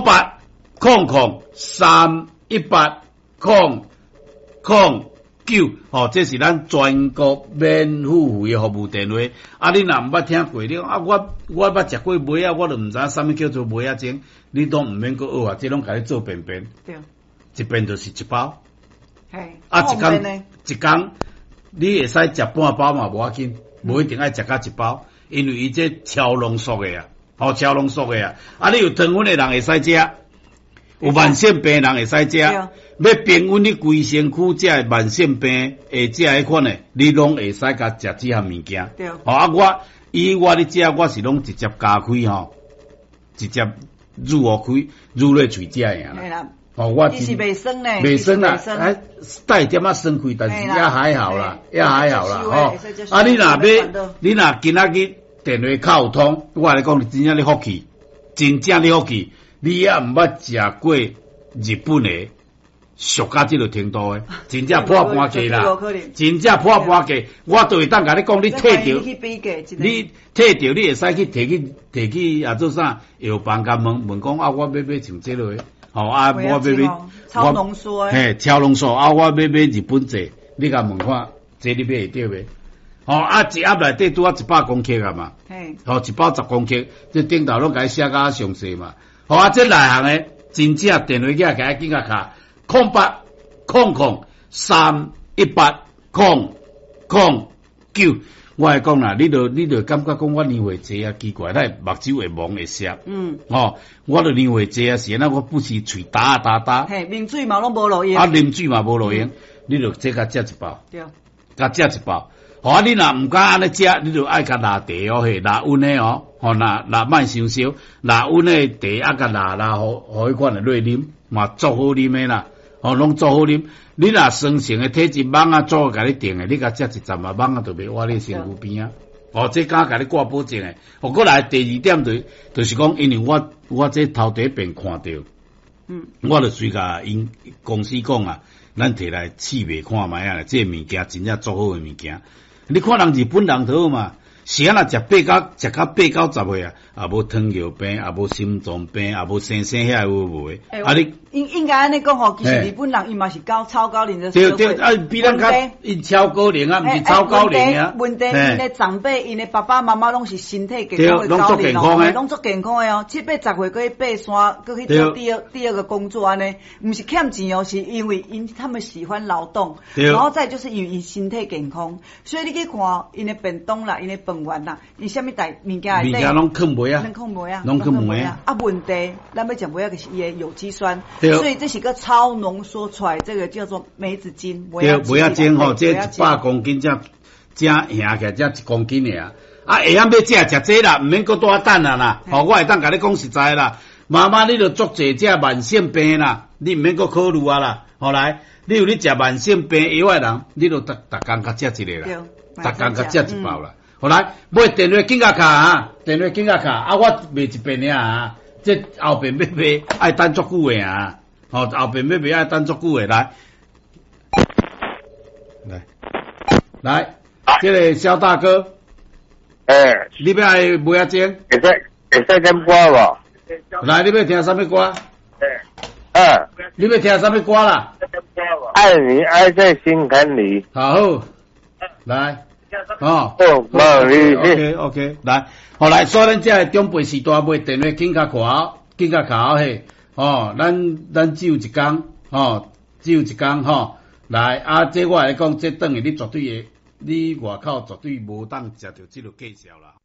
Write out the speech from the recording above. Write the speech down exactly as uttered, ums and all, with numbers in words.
八空空三一八空空九，哦，这是咱全国免付费的服务电话。啊，你若毋捌听过，你讲啊，我我捌食过梅啊，我都毋知啥物叫做梅啊精，你都毋免搁学啊，这拢甲你做便便。 对， 一遍就是一包。 嘿， 啊，一工一工，你会使食半包嘛，无要紧，无一定爱食甲一包，因为伊这超浓缩的啊，哦，超浓缩的啊。啊，你有糖分的人会使食，有慢性病人会使食。要平稳你规身躯这慢性病会食迄款的，你拢会使甲食这项物件。 对。 哦啊，我以我咧食，我是拢直接加开吼，直接入河开，入落喙食的啊。 系啦。 哦，我伊是袂酸呢， 袂酸啦，哎，带点仔酸气，但是也还好啦，也还好啦，吼。啊，你若要，你若今仔日电话靠通，我来讲，你真正你福气，真正你福气，你也毋捌食过日本的。俗到这个程度诶，真正破半价啦，真正破半价，我都会当甲你讲，你摕着，你摕着，你会使去摕去摕去啊做啥？药房甲问问讲啊，我要买像这落，吼啊，我要买， 超浓缩嘿，超浓缩啊，我要买日本这，你甲问看，这你买会着袂？吼啊，一盒内底拄啊一百公克啊嘛，嘿，吼一包十公克，这顶头拢甲伊写甲详细嘛，吼啊，这内行诶，真正电话机甲伊紧甲卡。空八空空三一八空空九，我来讲啦，你就你就感觉讲我年岁济啊奇怪，咱目睭会蒙会涩，嗯，哦，我就年岁济啊是那我不是喙打啊打打， 嘿，啉水嘛拢无路用， 啊，啉水嘛无路用，你就这甲食一包， 对， 甲食一包，好啊，你若毋敢安尼食，你就爱甲拿茶哦，嘿，拿温的哦，吼拿拿慢烧烧，拿温的茶啊，甲拿拿互互迄款的瑞啉，嘛足好啉的啦。哦，拢做好啉。你若生成的体质蠓啊，做甲你定的，你甲食一站啊，蠓啊就袂活你身躯边啊。哦，这敢甲你挂保证的。哦，过来第二点就就是讲，因为我我这头第一遍看到，嗯，我就随甲因公司讲啊，咱摕来试卖看卖啊，这物件真正做好的物件。你看人日本人好嘛？是啊，若食八到食到八到十岁啊，也无糖尿病，也无心脏病，也无生生遐有无诶。啊，你应应该安尼讲吼，其实日本人伊嘛是高超高龄的社会。对对，啊，比咱较因超高龄啊，毋是超高龄啊。 问题，因的长辈，因的爸爸妈妈拢是身体健康的高龄哦，拢足健康的哦。七八十岁搁去爬山，搁去做第二第二个工作安尼，毋是欠钱哦，是因为因他们喜欢劳动，然后再就是因为因身体健康，所以你去看因的便当啦，因的饭碗啦，因啥物代物件物件拢啃袂啊， 拢啃袂啊， 拢啃袂啊。 啊，问题咱要讲袂啊，就是伊的有机酸，所以这是个超浓缩出来，这个叫做梅子精。 对，梅子精吼，这一百公斤才才行起来才一公斤的啊。啊，下暗要食食这啦，毋免搁多等啊啦。吼，我会当甲你讲实在啦，妈妈你著足济食慢性病啦，你毋免搁考虑啊啦。后来，你有你食慢性病药的人，你著逐逐工甲食一个啦，逐工甲食一包啦。后来买电话紧甲卡啊，电话紧甲卡啊，我卖一遍尔啊，这后边要卖爱等足久的啊，吼后边要卖爱等足久的来，来来，这个肖大哥， 诶、欸， 你要爱买啊精？ 会使会使点歌无？ 来，你要听啥物歌？ 诶，啊， 你要听啥物歌啦？ 爱你爱在心坎里。 好，来。哦， 哦，冇你 ，OK OK， 来，好来，所以咱这中辈时代买电话紧甲考，紧甲考嘿，哦，咱咱只有一工，哦，只有一工吼，来啊，这我来讲，这等于你绝对会，你外口绝对无当食到这个介绍啦。